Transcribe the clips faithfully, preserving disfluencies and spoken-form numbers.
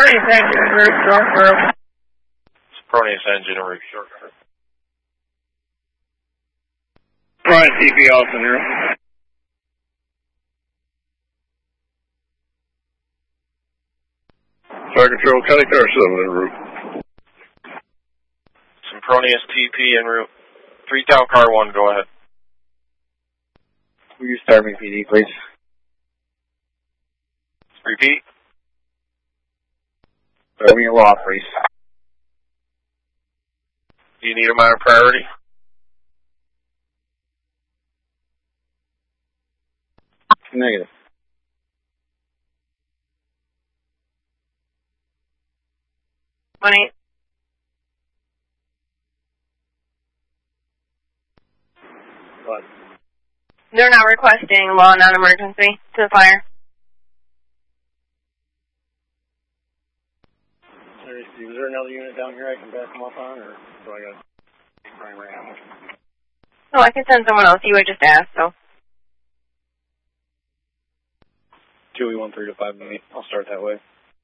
Sempronius engine en route, short curve. Sempronius engine en route, short curve. Sempronius T P also en route. Fire Control, County Car seven en route. Sempronius T P en route. three Tau Car one, go ahead. Will you start me P D, please? Repeat. Start me a law, please. Do you need a minor priority? Negative. One eight. What? They're not requesting law non-emergency to the fire. Seriously, is there another unit down here I can back them up on, or do I got primary ammo? No, I can send someone else. You would just ask, so. two E one three to five eight. I'll start that way.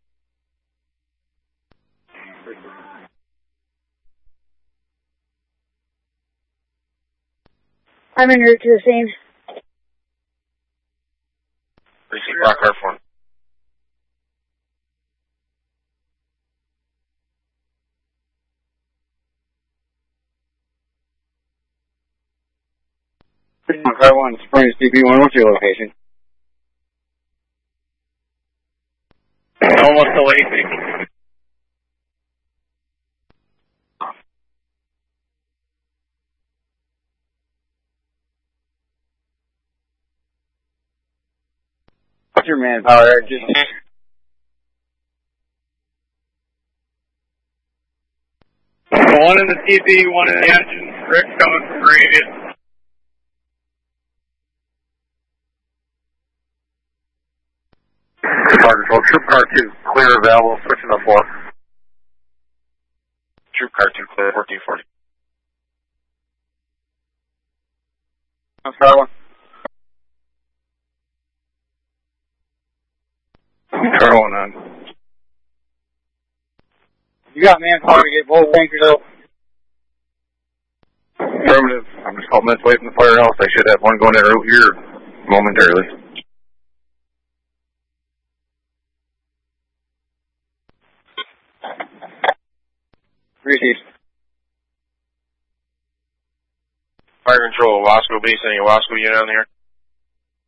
I'm en route to the scene. Receive Rock Car four. Car one, Springs D B one, what's your location? Almost to Lacey. What's your manpower? Just One in the T P, one in the engine. Rick coming from radius. Fire Control, Troop Car two, clear available, switching to four. Troop Car two, clear, fourteen forty. Car one. Car one on. You got manpower to get both tankers out? Affirmative. I'm just a couple minutes away from the firehouse. I should have one going en route here momentarily. Receive. Fire Control, Wasco base, any Wasco unit on here?